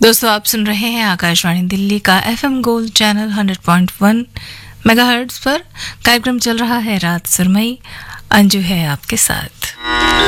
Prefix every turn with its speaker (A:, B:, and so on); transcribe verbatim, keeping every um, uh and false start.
A: दोस्तों आप सुन रहे हैं आकाशवाणी दिल्ली का FM gold channel hundred point one megahertz पर। कार्यक्रम चल रहा है रात सुरमई। अंजू है आपके साथ।